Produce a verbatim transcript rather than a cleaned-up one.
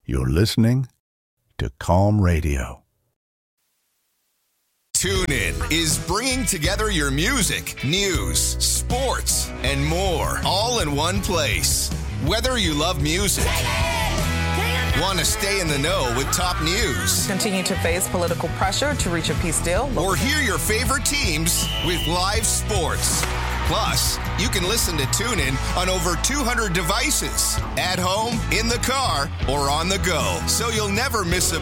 You're listening to Calm Radio. TuneIn is bringing together your music, news, sports, and more, all in one place. Whether you love music, want to stay in the know with top news, continue to face political pressure to reach a peace deal, or hear your favorite teams with live sports. Plus, you can listen to TuneIn on over two hundred devices, at home, in the car, or on the go, so you'll never miss a